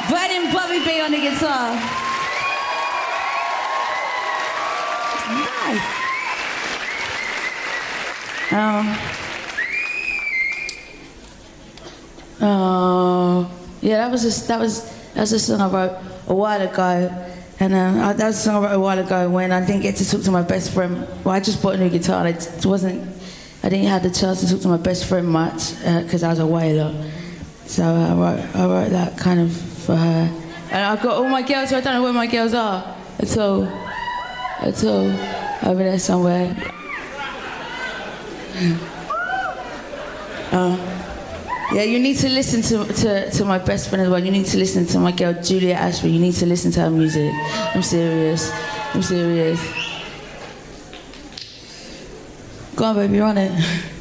Burning Bobby B on the guitar. Nice. Yeah, that was a song I wrote a while ago, and that was a song I wrote a while ago when I didn't get to talk to my best friend. Well, I just bought a new guitar. I didn't have the chance to talk to my best friend much because I was away a lot. So I wrote that kind of for her. And I've got all my girls, so I don't know where my girls are at all, over there somewhere. Yeah, you need to listen to my best friend as well. You need to listen to my girl Julia Ashby. You need to listen to her music. I'm serious. Go on, baby, run it.